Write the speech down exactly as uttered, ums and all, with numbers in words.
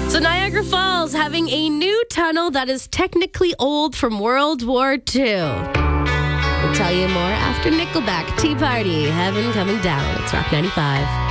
So Niagara Falls having a new tunnel that is technically old from World War Two. We'll tell you more after Nickelback, Tea Party, Heaven Coming Down. It's Rock ninety-five.